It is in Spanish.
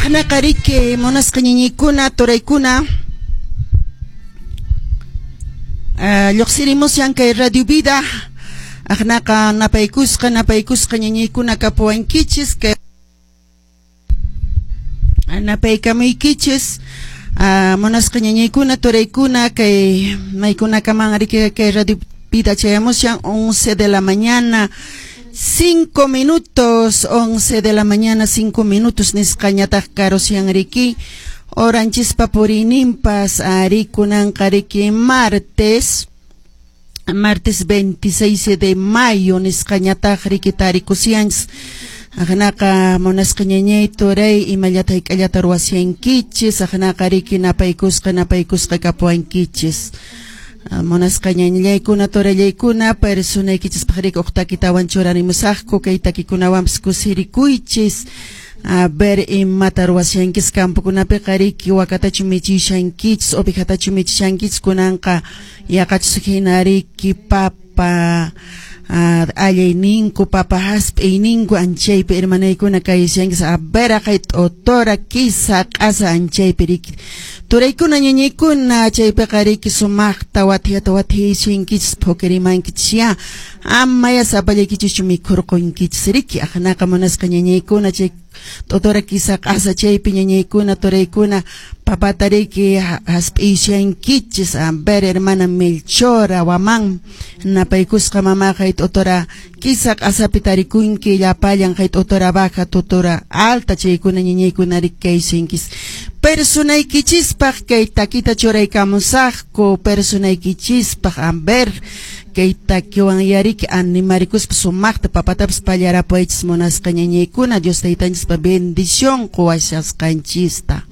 Nakarike monasqañiñiykuna turaykuna lluqsirimos kay Radio Vida aqnaqa napaykusqa ñañaykuna kapuwankichis kay napaykamuykichis monasqa ñañaykuna turaykuna kay maykunakaman ariki kay Radio Vida chayamushan 11 de la mañana 5 minutos 11 de la mañana 5 minutos nisqañataq karusyan riki oranchispa purinimpas arikunan qariki martes 26 de mayo nisqañataq riki tarikusians aqnaqa monasqa ñañay turay imallataq k'allata ruwasyankichis aqnaqa riki napaykusqa kapuwankichis monasqa ñañaykuna turallaykuna personaykichispaq riki uqtakitawan churarimusaqku kay takikunawanpas kusirikuychis ver imata ruwasyankis campukunapiqa riki wakatachu michishankichis ovejatachu michishankichis kunanqa yaqachis hina riki papa allayninku papa hasp'ayninku anchaypi hermanaykuna kayashankis vera kay t'utura kisa q'asa anchaypi riki turaykuna ñañaykuna chaypiqa riki sumaqta wathiyshinkichis phukirimankichis ya amaya sapallaykichis mikhurqunkichis riki aqnaqa monasqa ñañaykuna chay t'utura kisa q'asa chaypi ñañaykuna turaykuna papata riki hasp'ishankichis ver hermana Melchora waman napaykusqa mama kay t'utura kisa q'asapi tarikunki llapallan kay t'utura baja t'utura alta chaykuna ñañaykuna riki kayshankis personaykichispaq kay takita churaykamusaqku personaykichispaq ver kay takiwan yariki animarikuspa sumaqta papatapas pallarapaychis monasqa ñañaykuna Dios taytanchispa bendición quwashasqanchista